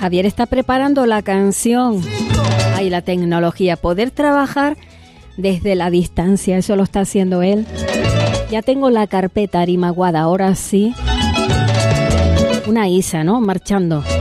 Javier está preparando la canción. Ay, la tecnología, poder trabajar desde la distancia, eso lo está haciendo él. Ya tengo la carpeta Arimaguada, ahora sí. Una Isa, ¿no? Marchando.